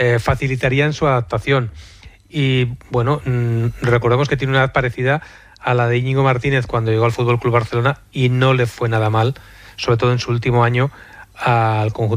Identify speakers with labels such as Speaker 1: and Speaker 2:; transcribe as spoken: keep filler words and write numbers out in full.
Speaker 1: eh, facilitarían su adaptación. Y bueno, mmm, recordemos que tiene una edad parecida a la de Íñigo Martínez cuando llegó al F C Barcelona y no le fue nada mal, sobre todo en su último año al conjunto